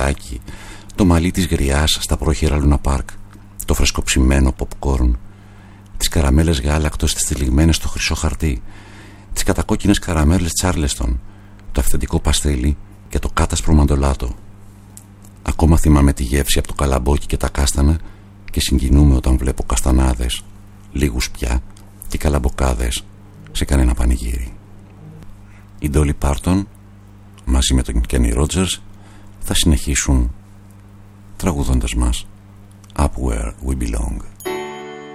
μπουκάκι, το μαλλί της γριάς στα πρόχειρα Λούνα Πάρκ, το φρεσκοψημένο popcorn, τις καραμέλες γάλακτος τις τυλιγμένες στο χρυσό χαρτί, τις κατακόκκινες καραμέλες Τσάρλεστον, το αυθεντικό παστέλι και το κάτασπρο μαντολάτο. Ακόμα θυμάμαι τη γεύση από το καλαμπόκι και τα κάστανα και συγκινούμαι όταν βλέπω καστανάδες, λίγους πια, και καλαμποκάδες σε κανένα πανηγύρι. Η Dolly Parton μαζί με τον Kenny Rogers θα συνεχίσουν τραγουδώντας μας Up Where We Belong.